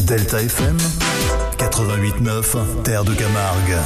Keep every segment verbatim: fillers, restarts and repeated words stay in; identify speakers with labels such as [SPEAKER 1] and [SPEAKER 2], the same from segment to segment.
[SPEAKER 1] Delta F M quatre-vingt-huit neuf, Terre de Camargue.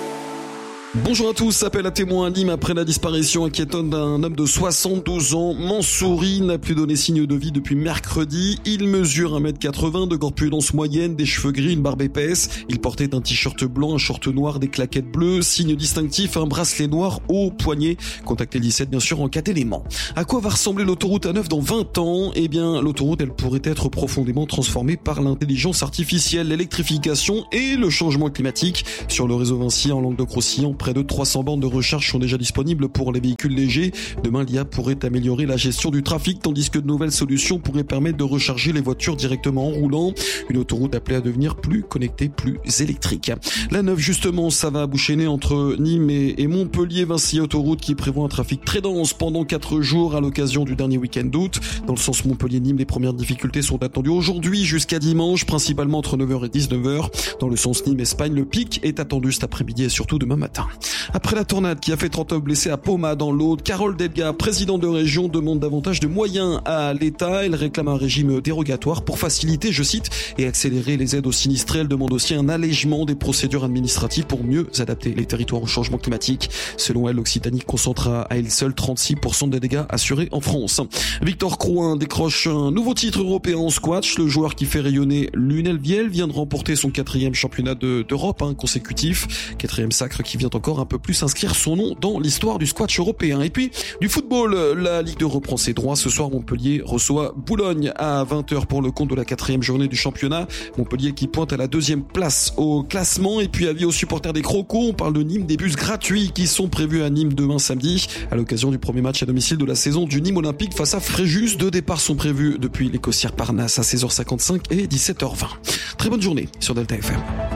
[SPEAKER 2] Bonjour à tous, appel à témoins à Nîmes après la disparition inquiétante d'un homme de soixante-douze ans. Mansouri n'a plus donné signe de vie depuis mercredi. Il mesure un mètre quatre-vingts, de corpulence moyenne, des cheveux gris, une barbe épaisse. Il portait un t-shirt blanc, un short noir, des claquettes bleues, signe distinctif, un bracelet noir au poignet. Contactez le dix-sept bien sûr en cas d'éléments. À quoi va ressembler l'autoroute A neuf dans vingt ans? Eh bien, l'autoroute, elle pourrait être profondément transformée par l'intelligence artificielle, l'électrification et le changement climatique. Sur le réseau Vinci en Languedoc-Roussillon, près de trois cents bornes de recharge sont déjà disponibles pour les véhicules légers. Demain, l'I A pourrait améliorer la gestion du trafic, tandis que de nouvelles solutions pourraient permettre de recharger les voitures directement en roulant. Une autoroute appelée à devenir plus connectée, plus électrique. La neuve, justement, ça va boucher entre Nîmes et Montpellier. Vinci Autoroute qui prévoit un trafic très dense pendant quatre jours à l'occasion du dernier week-end d'août. Dans le sens Montpellier-Nîmes, les premières difficultés sont attendues aujourd'hui jusqu'à dimanche, principalement entre neuf heures et dix-neuf heures. Dans le sens Nîmes-Espagne, le pic est attendu cet après-midi et surtout demain matin. Après la tornade qui a fait trente-neuf blessés à Poma dans l'Aude, Carole Delga, présidente de région, demande davantage de moyens à l'État. Elle réclame un régime dérogatoire pour faciliter, je cite, et accélérer les aides aux sinistrés. Elle demande aussi un allègement des procédures administratives pour mieux adapter les territoires au changement climatique. Selon elle, l'Occitanie concentre à elle seule trente-six pour cent des dégâts assurés en France. Victor Crouin décroche un nouveau titre européen en squash. Le joueur qui fait rayonner Lunel Viel vient de remporter son quatrième championnat de, d'Europe hein, consécutif. Quatrième sacre qui vient encore un peu plus inscrire son nom dans l'histoire du squash européen. Et puis, du football, la Ligue deux reprend ses droits. Ce soir, Montpellier reçoit Boulogne à vingt heures pour le compte de la quatrième journée du championnat. Montpellier qui pointe à la deuxième place au classement. Et puis, avis aux supporters des Crocos, on parle de Nîmes, des bus gratuits qui sont prévus à Nîmes demain samedi, à l'occasion du premier match à domicile de la saison du Nîmes Olympique face à Fréjus. Deux départs sont prévus depuis les Cossières Parnasse à seize heures cinquante-cinq et dix-sept heures vingt. Très bonne journée sur Delta F M.